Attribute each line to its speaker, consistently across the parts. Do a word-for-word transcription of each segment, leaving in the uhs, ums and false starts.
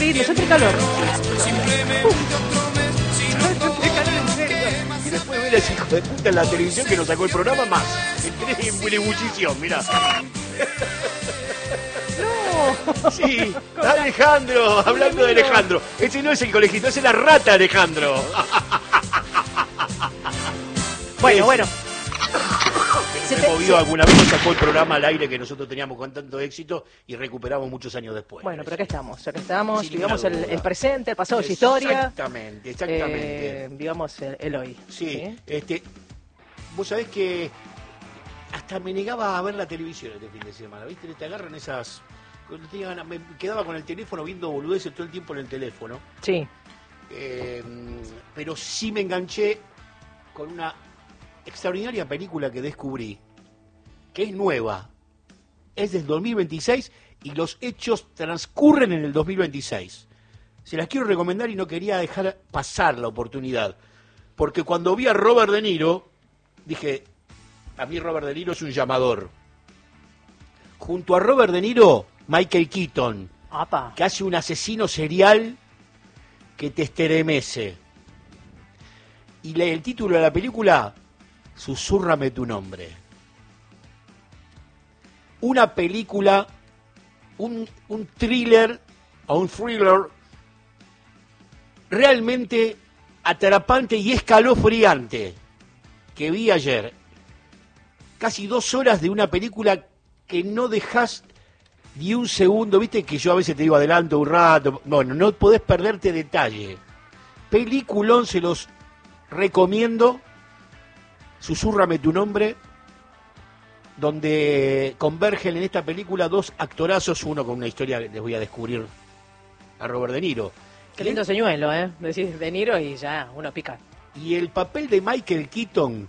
Speaker 1: Sí, nosotros hay calor.
Speaker 2: Y después ver a ese hijo de puta en la televisión que nos sacó el programa más. Entré en ebullición, mirá.
Speaker 1: No.
Speaker 2: Sí, Alejandro, hablando de Alejandro. Ese no es el colegito, ese es la rata Alejandro.
Speaker 1: Bueno, bueno.
Speaker 2: Se te movió alguna vez, sacó el programa al aire que nosotros teníamos con tanto éxito y recuperamos muchos años después.
Speaker 1: Bueno, pero acá estamos, acá estamos,
Speaker 2: Sin
Speaker 1: vivamos el,
Speaker 2: ninguna duda.
Speaker 1: el presente, el pasado es historia.
Speaker 2: Exactamente, exactamente.
Speaker 1: Eh, vivamos el, el hoy.
Speaker 2: Sí,
Speaker 1: ¿sí?
Speaker 2: este, vos sabés que hasta me negaba a ver la televisión este fin de semana, ¿viste? Te agarran esas... tenía ganas- Me quedaba con el teléfono viendo boludeces todo el tiempo en el teléfono.
Speaker 1: Sí.
Speaker 2: Eh, pero sí me enganché con una extraordinaria película que descubrí, que es nueva, es del dos mil veintiséis y los hechos transcurren en el dos mil veintiséis. Se las quiero recomendar y no quería dejar pasar la oportunidad, porque cuando vi a Robert De Niro, dije, a mí Robert De Niro es un llamador. Junto a Robert De Niro, Michael Keaton,
Speaker 1: Apa.
Speaker 2: que hace un asesino serial que te estremece. Y le- el título de la película, Susúrrame tu nombre. Una película, un, un thriller o un thriller realmente atrapante y escalofriante que vi ayer. Casi dos horas de una película que no dejás ni un segundo, viste que yo a veces te digo adelanto un rato, bueno, no podés perderte detalle. Peliculón, se los recomiendo. Susúrrame tu nombre, donde convergen en esta película dos actorazos, uno con una historia que les voy a descubrir a Robert De Niro.
Speaker 1: Qué lindo señuelo, ¿eh? Decís De Niro y ya, uno pica.
Speaker 2: Y el papel de Michael Keaton,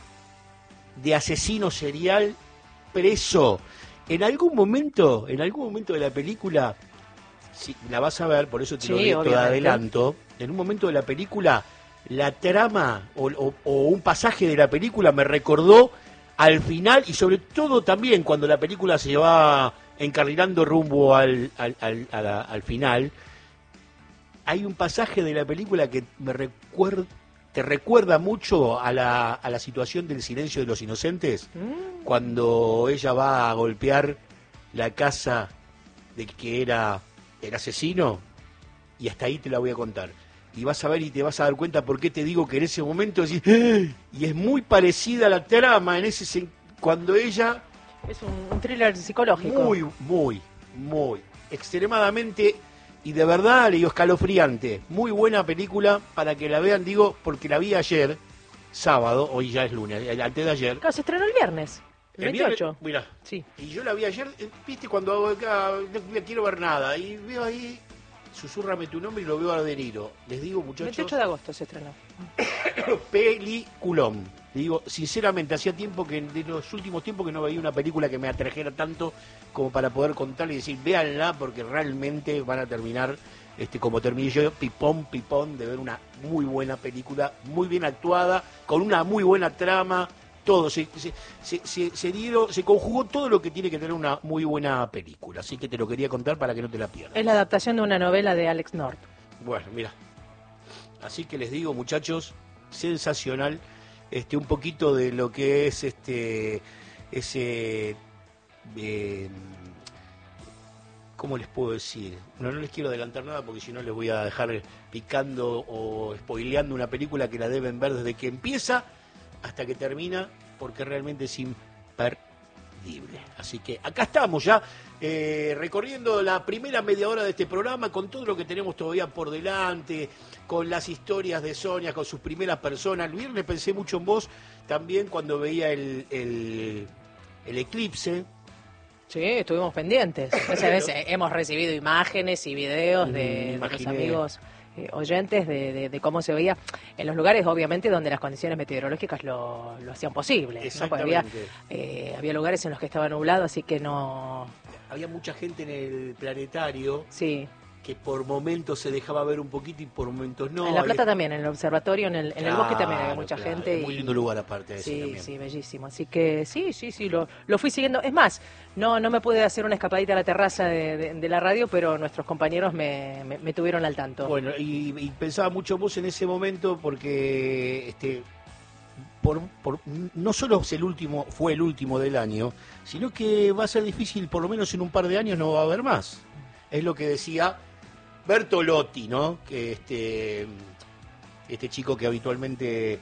Speaker 2: de asesino serial, preso. En algún momento, en algún momento de la película, si la vas a ver, por eso te
Speaker 1: Sí,
Speaker 2: lo digo de
Speaker 1: obviamente.
Speaker 2: adelanto, en un momento de la película, la trama o, o- o un pasaje de la película me recordó al final, y sobre todo también cuando la película se va encarrilando rumbo al, al, al- a la- al final, hay un pasaje de la película que me recuerda, te recuerda mucho a la, a la situación del Silencio de los Inocentes,
Speaker 1: Mm.
Speaker 2: cuando ella va a golpear la casa de que era el asesino, y hasta ahí te la voy a contar. Y vas a ver y te vas a dar cuenta por qué te digo que en ese momento decís, ¡ah! Y es muy parecida a la trama en ese sen- cuando ella,
Speaker 1: Es un, un thriller psicológico.
Speaker 2: muy, muy, muy, extremadamente y de verdad, le digo, escalofriante. Muy buena película para que la vean, digo, porque la vi ayer, sábado, hoy ya es lunes, el- antes de ayer.
Speaker 1: Claro, se estrenó el viernes. El
Speaker 2: El viernes,
Speaker 1: veintiocho.
Speaker 2: mirá,
Speaker 1: Sí.
Speaker 2: y yo la vi ayer, eh, viste, cuando hago acá, no, no quiero ver nada, y veo ahí, Susúrrame tu nombre y lo veo a De Niro. Les digo, muchachos,
Speaker 1: veintiocho de agosto se estrenó.
Speaker 2: peliculón. Digo, sinceramente, hacía tiempo que, de los últimos tiempos que no veía una película que me atrajera tanto como para poder contarle y decir, véanla, porque realmente van a terminar, este, como terminé yo, pipón, pipón, de ver una muy buena película, muy bien actuada, con una muy buena trama, todo, se, se, se, se, se dieron, se conjugó todo lo que tiene que tener una muy buena película, así que te lo quería contar para que no te la pierdas.
Speaker 1: Es la adaptación de una novela de Alex North.
Speaker 2: Bueno, mira. Así que les digo, muchachos, sensacional, este, un poquito de lo que es este, ese, eh, ¿cómo les puedo decir? No, no les quiero adelantar nada porque si no les voy a dejar picando o spoileando una película que la deben ver desde que empieza hasta que termina, porque realmente es imperdible. Así que acá estamos ya, eh, recorriendo la primera media hora de este programa con todo lo que tenemos todavía por delante, con las historias de Sonia, con sus primeras personas. El viernes pensé mucho en vos también cuando veía el, el, el eclipse.
Speaker 1: Sí, estuvimos pendientes. Esa vez eh, hemos recibido imágenes y videos
Speaker 2: Mm,
Speaker 1: de, de los
Speaker 2: imaginé.
Speaker 1: amigos eh, oyentes de, de- de cómo se veía en los lugares, obviamente, donde las condiciones meteorológicas lo, lo hacían posible. ¿no? Porque había,
Speaker 2: Exactamente.
Speaker 1: eh, había lugares en los que estaba nublado, así que no...
Speaker 2: Había mucha gente en el planetario
Speaker 1: Sí,
Speaker 2: que por momentos se dejaba ver un poquito y por momentos no.
Speaker 1: En La Plata también, en el observatorio, en el, en
Speaker 2: claro,
Speaker 1: el bosque también había mucha
Speaker 2: claro,
Speaker 1: gente.
Speaker 2: Muy
Speaker 1: y...
Speaker 2: lindo lugar aparte de
Speaker 1: sí,
Speaker 2: eso también.
Speaker 1: Sí, bellísimo. Así que sí, sí, sí, lo, lo fui siguiendo. Es más, no no me pude hacer una escapadita a la terraza de, de, de la radio, pero nuestros compañeros me, me, me tuvieron al tanto.
Speaker 2: Bueno, y, y pensaba mucho vos en ese momento porque este por, por, no solo es el último, fue el último del año, sino que va a ser difícil, por lo menos en un par de años no va a haber más. Es lo que decía Bertolotti, ¿no? Que este este chico que habitualmente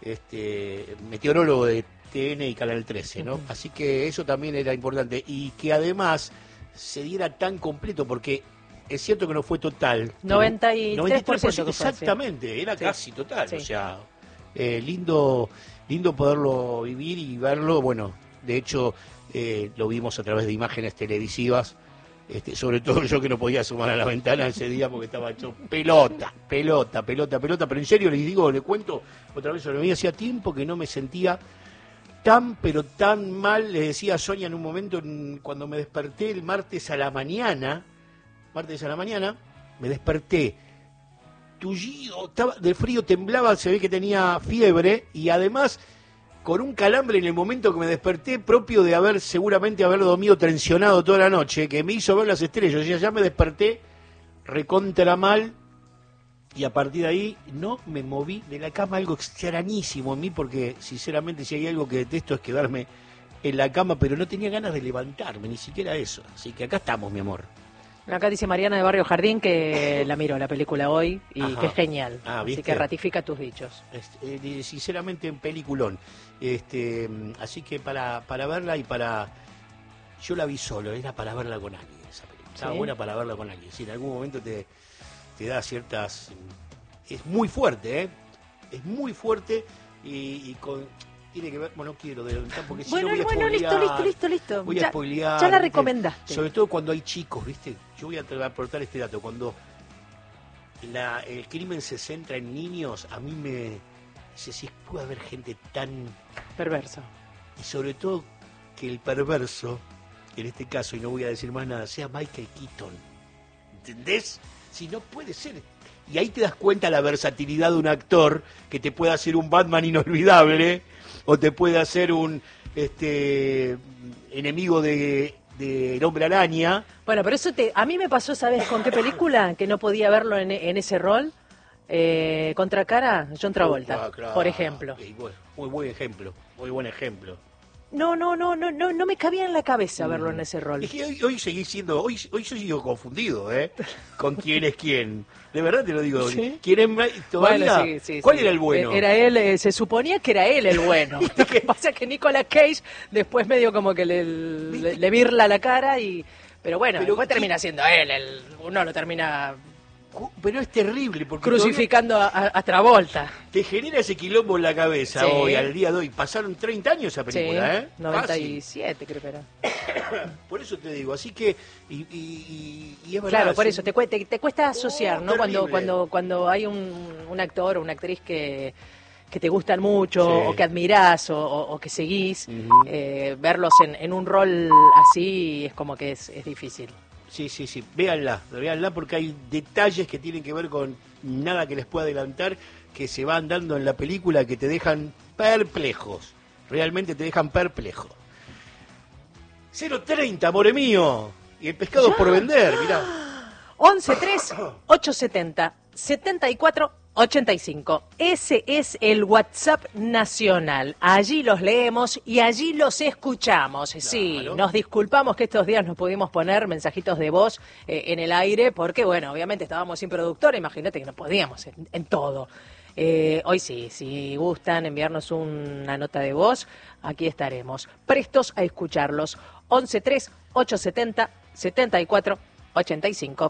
Speaker 2: este meteorólogo de T N y Canal trece, ¿no? Uh-huh. Así que eso también era importante y que además se diera tan completo porque es cierto que no fue total.
Speaker 1: noventa y tres por ciento
Speaker 2: exactamente, fue, sí. Era sí. casi total, sí. O sea, eh, lindo lindo poderlo vivir y verlo, bueno, de hecho eh, lo vimos a través de imágenes televisivas. Este, sobre todo yo que no podía asomar a la ventana ese día porque estaba hecho pelota, pelota, pelota, pelota, pero en serio les digo, les cuento otra vez sobre mí, hacía tiempo que no me sentía tan, pero tan mal, les decía a Sonia en un momento cuando me desperté el martes a la mañana, martes a la mañana, me desperté tullido, estaba de frío, temblaba, se ve que tenía fiebre y además con un calambre en el momento que me desperté, propio de haber seguramente haber dormido tensionado toda la noche, que me hizo ver las estrellas. Yo decía, ya me desperté recontra mal y a partir de ahí no me moví de la cama, algo extrañísimo en mí, porque sinceramente si hay algo que detesto es quedarme en la cama, pero no tenía ganas de levantarme, ni siquiera eso. Así que acá estamos, mi amor.
Speaker 1: Acá dice Mariana de Barrio Jardín que la miró la película hoy y Ajá. que es genial.
Speaker 2: Ah,
Speaker 1: así que ratifica tus dichos.
Speaker 2: Este, eh, sinceramente, en peliculón. Este, así que para, para verla y para... Yo la vi solo, era para verla con alguien esa película. Estaba ¿Sí? buena para verla con alguien. Si en algún momento te, te da ciertas... Es muy fuerte, ¿eh? Es muy fuerte y, y con... Tiene que ver, bueno, no quiero adelantar porque si
Speaker 1: bueno,
Speaker 2: no voy a
Speaker 1: bueno,
Speaker 2: spoilear,
Speaker 1: listo, listo, listo, listo.
Speaker 2: Voy
Speaker 1: ya,
Speaker 2: a spoilear.
Speaker 1: Ya la recomendaste.
Speaker 2: Sobre todo cuando hay chicos, ¿viste? Yo voy a aportar este dato. Cuando la, el crimen se centra en niños, a mí me... Dice, si puede haber gente tan...
Speaker 1: perversa.
Speaker 2: Y sobre todo que el perverso, en este caso, y no voy a decir más nada, sea Michael Keaton. ¿Entendés? Si no puede ser... Y ahí te das cuenta la versatilidad de un actor que te puede hacer un Batman inolvidable o te puede hacer un este enemigo de, de El Hombre Araña.
Speaker 1: Bueno, pero eso te, a mí me pasó, ¿sabes con qué película? Que no podía verlo en, en ese rol. Eh, Contracara, John Travolta, oh, claro. por ejemplo.
Speaker 2: Okay, bueno, muy buen ejemplo, muy buen ejemplo.
Speaker 1: No, no, no, no, no, no me cabía en la cabeza verlo mm. en ese rol.
Speaker 2: Es que hoy, hoy seguí siendo, hoy, hoy yo sigo confundido, ¿eh? Con quién es quién. De verdad te lo digo. ¿Sí? ¿Quién es todavía? Bueno, sí, sí, ¿Cuál sí. era el bueno?
Speaker 1: Era él, eh, se suponía que era él el bueno. Lo que pasa es que Nicolas Cage después medio como que le, le, le virla la cara y, pero bueno, pero después ¿qué? termina siendo él, el, uno lo termina.
Speaker 2: Pero es terrible porque
Speaker 1: crucificando a, a, a Travolta.
Speaker 2: Te genera ese quilombo en la cabeza sí. hoy, al día de hoy. Pasaron treinta años esa película,
Speaker 1: sí,
Speaker 2: ¿eh?
Speaker 1: noventa y siete creo que era.
Speaker 2: Por eso te digo, así que y, y, y es verdad.
Speaker 1: Claro, por eso te, te, te cuesta asociar, oh, ¿no? Cuando cuando cuando hay un, un actor o una actriz que que te gustan mucho sí. o que admirás o, o, o que seguís, uh-huh. eh, verlos en, en un rol así es como que es, es difícil.
Speaker 2: Sí, sí, sí, véanla, véanla porque hay detalles que tienen que ver con nada que les pueda adelantar, que se van dando en la película que te dejan perplejos, realmente te dejan perplejos. cero treinta, amore mío, y el pescado ¿Ya? por vender, mirá.
Speaker 1: once tres ocho setenta setenta y cuatro ochenta y cinco. Ese es el WhatsApp nacional. Allí los leemos y allí los escuchamos. Claro. Sí, nos disculpamos que estos días no pudimos poner mensajitos de voz eh, en el aire porque, bueno, obviamente estábamos sin productor. Imagínate que no podíamos en, en todo. Eh, hoy sí, si gustan enviarnos una nota de voz, aquí estaremos, prestos a escucharlos. once tres ocho setenta setenta y cuatro ochenta y cinco.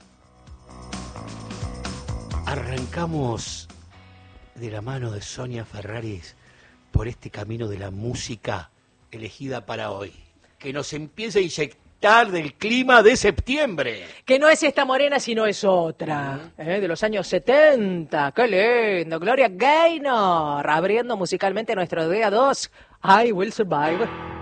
Speaker 2: Arrancamos de la mano de Sonia Ferraris por este camino de la música elegida para hoy, que nos empieza a inyectar del clima de septiembre.
Speaker 1: Que no es esta morena, sino es otra, uh-huh. ¿eh? de los años setenta. ¡Qué lindo! Gloria Gaynor, abriendo musicalmente nuestro día dos, I Will Survive.